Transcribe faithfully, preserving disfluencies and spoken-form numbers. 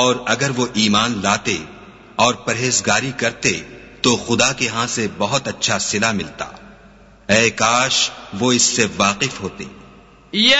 और अगर वो ईमान लाते और परहेजगारी करते तो खुदा के यहां से बहुत अच्छा सिला मिलता। ऐ काश वो इससे वाकिफ होते।